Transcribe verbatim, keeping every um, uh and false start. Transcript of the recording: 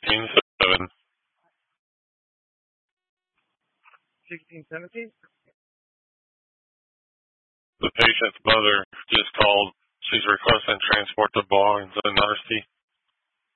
sixteen seven. sixteen seventeen? The patient's mother just called. She's requesting transport to Barnes and